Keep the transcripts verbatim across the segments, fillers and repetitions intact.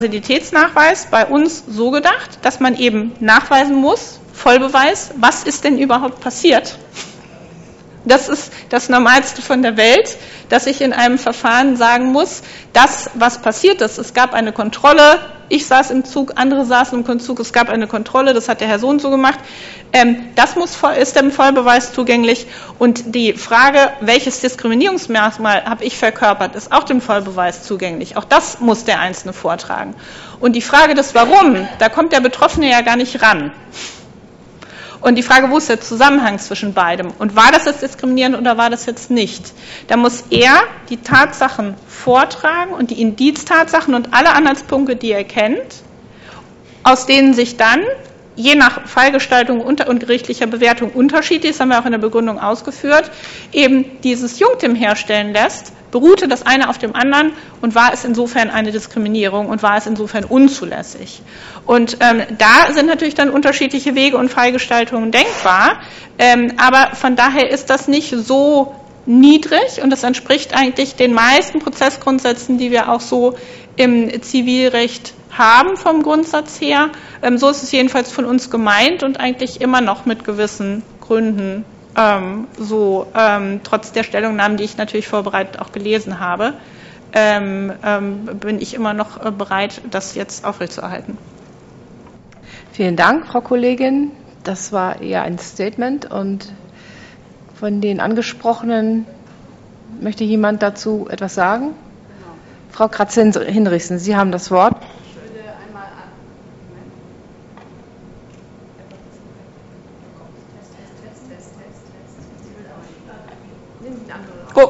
Identitätsnachweis bei uns so gedacht, dass man eben nachweisen muss, Vollbeweis, was ist denn überhaupt passiert. Das ist das Normalste von der Welt, dass ich in einem Verfahren sagen muss, das, was passiert ist. Es gab eine Kontrolle, ich saß im Zug, andere saßen im Zug, es gab eine Kontrolle, das hat der Herr so und so gemacht. Das muss, ist dem Vollbeweis zugänglich. Und die Frage, welches Diskriminierungsmerkmal habe ich verkörpert, ist auch dem Vollbeweis zugänglich. Auch das muss der Einzelne vortragen. Und die Frage des Warum, da kommt der Betroffene ja gar nicht ran. Und die Frage, wo ist der Zusammenhang zwischen beidem? Und war das jetzt diskriminierend oder war das jetzt nicht? Da muss er die Tatsachen vortragen und die Indiztatsachen und alle Anhaltspunkte, die er kennt, aus denen sich dann, je nach Fallgestaltung und gerichtlicher Bewertung unterschiedlich, das haben wir auch in der Begründung ausgeführt, eben dieses Junktim herstellen lässt, beruhte das eine auf dem anderen und war es insofern eine Diskriminierung und war es insofern unzulässig. Und ähm, da sind natürlich dann unterschiedliche Wege und Fallgestaltungen denkbar, ähm, aber von daher ist das nicht so niedrig und das entspricht eigentlich den meisten Prozessgrundsätzen, die wir auch so im Zivilrecht haben vom Grundsatz her. Ähm, so ist es jedenfalls von uns gemeint und eigentlich immer noch mit gewissen Gründen ähm, so, ähm, trotz der Stellungnahmen, die ich natürlich vorbereitet auch gelesen habe, ähm, ähm, bin ich immer noch äh, bereit, das jetzt aufrechtzuerhalten. Vielen Dank, Frau Kollegin. Das war eher ein Statement und von den Angesprochenen möchte jemand dazu etwas sagen? Genau. Frau Kratz-Hinrichsen, Sie haben das Wort. Go.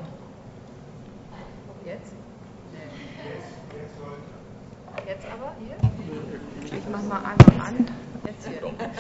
Jetzt? Jetzt aber? Hier? Ich mach mal einmal an. Jetzt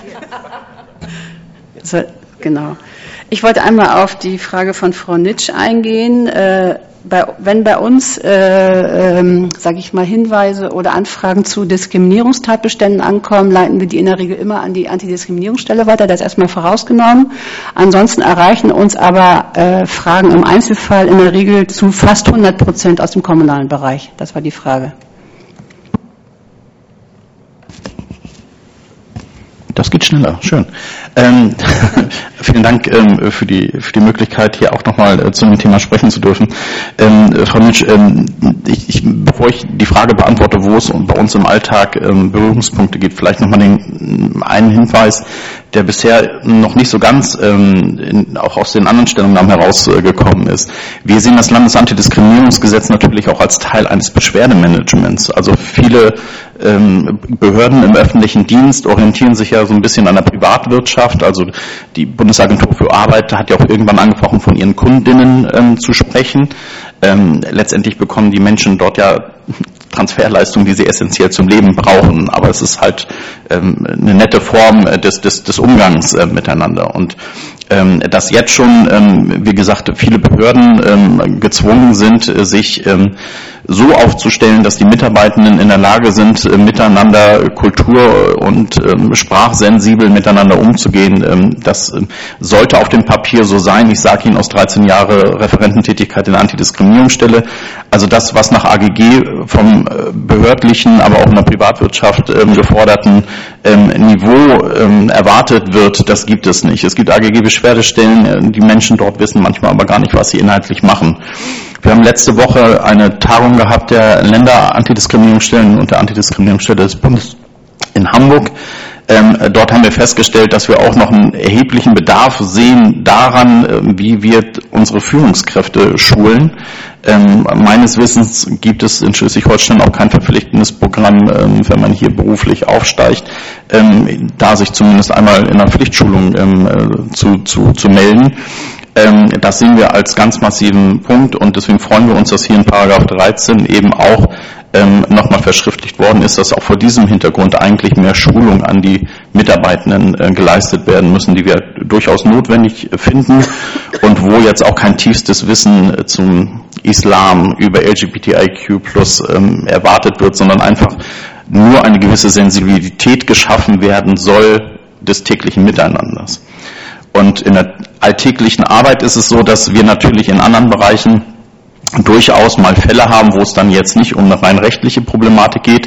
hier. Jetzt, genau. Ich wollte einmal auf die Frage von Frau Nitsch eingehen. Äh, bei, wenn bei uns, äh, ähm, sage ich mal, Hinweise oder Anfragen zu Diskriminierungstatbeständen ankommen, leiten wir die in der Regel immer an die Antidiskriminierungsstelle weiter. Das ist erstmal vorausgenommen. Ansonsten erreichen uns aber äh, Fragen im Einzelfall in der Regel zu fast hundert Prozent aus dem kommunalen Bereich. Das war die Frage. Das geht schneller, schön. Ähm, vielen Dank ähm, für die für die Möglichkeit, hier auch nochmal äh, zu dem Thema sprechen zu dürfen. Ähm, Frau Nitsch, ähm, ich, ich, bevor ich die Frage beantworte, wo es bei uns im Alltag ähm, Berührungspunkte gibt, vielleicht nochmal den einen Hinweis, der bisher noch nicht so ganz ähm, in, auch aus den anderen Stellungnahmen herausgekommen äh, ist. Wir sehen das Landesantidiskriminierungsgesetz natürlich auch als Teil eines Beschwerdemanagements. Also viele ähm, Behörden im öffentlichen Dienst orientieren sich ja so ein bisschen an der Privatwirtschaft. Also die Bundesagentur für Arbeit hat ja auch irgendwann angefangen, von ihren Kundinnen ähm, zu sprechen. Ähm, letztendlich bekommen die Menschen dort ja Transferleistungen, die sie essentiell zum Leben brauchen, aber es ist halt ähm, eine nette Form des, des, des Umgangs äh, miteinander. Und ähm, dass jetzt schon, ähm, wie gesagt, viele Behörden ähm, gezwungen sind, äh, sich ähm, so aufzustellen, dass die Mitarbeitenden in der Lage sind, äh, miteinander kultur- und ähm, sprachsensibel miteinander umzugehen. Ähm, das äh, sollte auf dem Papier so sein. Ich sage Ihnen aus dreizehn Jahren Referententätigkeit in der Antidiskriminierungsstelle, also das, was nach A G G vom äh, behördlichen, aber auch in der Privatwirtschaft ähm, geforderten ähm, Niveau ähm, erwartet wird, das gibt es nicht. Es gibt A G G-Beschwerdestellen, die Menschen dort wissen manchmal aber gar nicht, was sie inhaltlich machen. Wir haben letzte Woche eine Tagung gehabt der Länder-Antidiskriminierungsstellen und der Antidiskriminierungsstelle des Bundes in Hamburg. Ähm, dort haben wir festgestellt, dass wir auch noch einen erheblichen Bedarf sehen daran, äh, wie wir unsere Führungskräfte schulen. Ähm, meines Wissens gibt es in Schleswig-Holstein auch kein verpflichtendes Programm, ähm, wenn man hier beruflich aufsteigt, ähm, da sich zumindest einmal in einer Pflichtschulung ähm, äh, zu, zu, zu melden. Ähm, das sehen wir als ganz massiven Punkt und deswegen freuen wir uns, dass hier in Paragraph dreizehn eben auch ähm, nochmal verschriftlicht worden ist, dass auch vor diesem Hintergrund eigentlich mehr Schulung an die Mitarbeitenden äh, geleistet werden müssen, die wir durchaus notwendig finden und wo jetzt auch kein tiefstes Wissen äh, zum Islam über L G B T I Q plus ähm, erwartet wird, sondern einfach nur eine gewisse Sensibilität geschaffen werden soll des täglichen Miteinanders. Und in der alltäglichen Arbeit ist es so, dass wir natürlich in anderen Bereichen durchaus mal Fälle haben, wo es dann jetzt nicht um eine rein rechtliche Problematik geht,